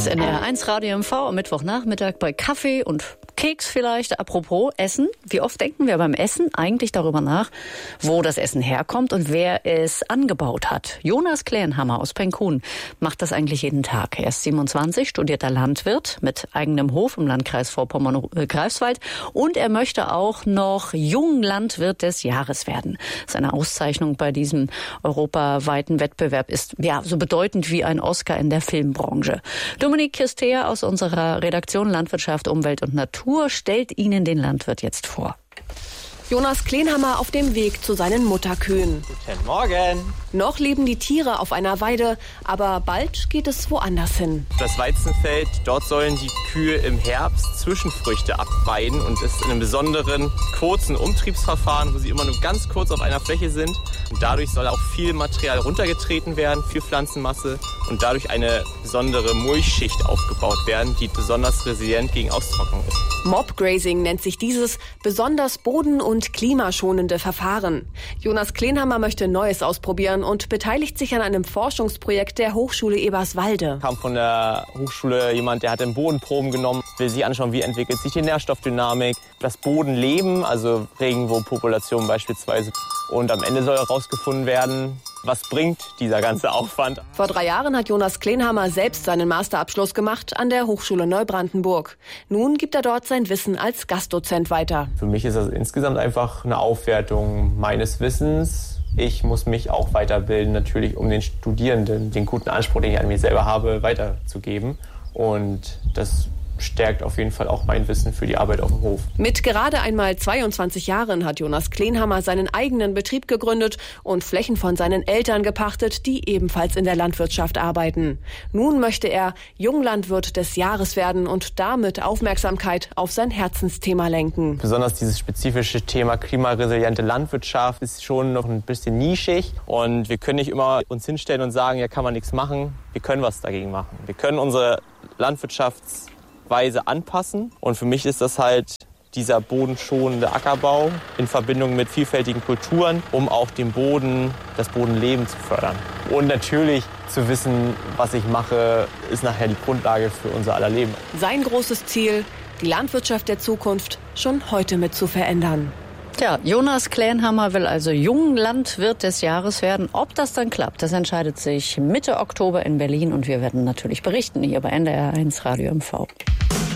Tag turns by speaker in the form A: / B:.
A: Das NDR1 Radio MV am Mittwochnachmittag bei Kaffee und Keks vielleicht. Apropos Essen. Wie oft denken wir beim Essen eigentlich darüber nach, wo das Essen herkommt und wer es angebaut hat? Jonas Klähenhammer aus Penkun macht das eigentlich jeden Tag. Er ist 27, studierter Landwirt mit eigenem Hof im Landkreis Vorpommern-Greifswald und er möchte auch noch Junglandwirt des Jahres werden. Seine Auszeichnung bei diesem europaweiten Wettbewerb ist ja so bedeutend wie ein Oscar in der Filmbranche. Dominik Kistea aus unserer Redaktion Landwirtschaft, Umwelt und Natur stellt Ihnen den Landwirt jetzt vor.
B: Jonas Klähenhammer auf dem Weg zu seinen Mutterkühen.
C: Guten Morgen.
B: Noch leben die Tiere auf einer Weide, aber bald geht es woanders hin.
C: Das Weizenfeld, dort sollen die Kühe im Herbst Zwischenfrüchte abweiden und ist in einem besonderen kurzen Umtriebsverfahren, wo sie immer nur ganz kurz auf einer Fläche sind. Und dadurch soll auch viel Material runtergetreten werden, viel Pflanzenmasse und dadurch eine besondere Mulchschicht aufgebaut werden, die besonders resilient gegen Austrocknung ist.
B: Mobgrazing nennt sich dieses besonders boden- und klimaschonende Verfahren. Jonas Klähenhammer möchte Neues ausprobieren und beteiligt sich an einem Forschungsprojekt der Hochschule Eberswalde.
C: Kam von der Hochschule jemand, der hat den Bodenproben genommen, will sich anschauen, wie entwickelt sich die Nährstoffdynamik, das Bodenleben, also Regenwurmpopulation beispielsweise. Und am Ende soll herausgefunden werden, was bringt dieser ganze Aufwand.
B: Vor 3 Jahren hat Jonas Klähenhammer selbst seinen Masterabschluss gemacht an der Hochschule Neubrandenburg. Nun gibt er dort sein Wissen als Gastdozent weiter.
C: Für mich ist das insgesamt einfach eine Aufwertung meines Wissens. Ich muss mich auch weiterbilden, natürlich um den Studierenden den guten Anspruch, den ich an mir selber habe, weiterzugeben. Und das stärkt auf jeden Fall auch mein Wissen für die Arbeit auf dem Hof.
B: Mit gerade einmal 22 Jahren hat Jonas Klähenhammer seinen eigenen Betrieb gegründet und Flächen von seinen Eltern gepachtet, die ebenfalls in der Landwirtschaft arbeiten. Nun möchte er Junglandwirt des Jahres werden und damit Aufmerksamkeit auf sein Herzensthema lenken.
C: Besonders dieses spezifische Thema klimaresiliente Landwirtschaft ist schon noch ein bisschen nischig und wir können nicht immer uns hinstellen und sagen, ja, kann man nichts machen. Wir können was dagegen machen. Wir können unsere Landwirtschaftsweise anpassen und für mich ist das halt dieser bodenschonende Ackerbau in Verbindung mit vielfältigen Kulturen, um auch den Boden, das Bodenleben zu fördern. Und natürlich zu wissen, was ich mache, ist nachher die Grundlage für unser aller Leben.
B: Sein großes Ziel, die Landwirtschaft der Zukunft schon heute mit zu verändern.
A: Tja, Jonas Klähenhammer will also Junglandwirt des Jahres werden. Ob das dann klappt, das entscheidet sich Mitte Oktober in Berlin und wir werden natürlich berichten hier bei NDR1 Radio MV.